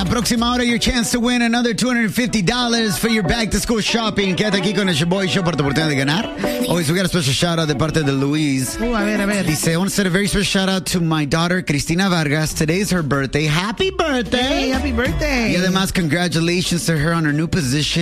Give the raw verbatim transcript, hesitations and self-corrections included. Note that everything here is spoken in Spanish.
próxima hora, your chance to win another two hundred fifty dollars for your back to school shopping. Quédate aquí con el Shaboy Show para tu oportunidad de ganar. Hoy we got a special shout out de parte de Luis. Uh, a ver, a ver. Dice, I want to send a very special shout out to my daughter, Cristina Vargas. Today's her birthday. Happy birthday. Hey, happy birthday. Y además, congratulations to her on her new position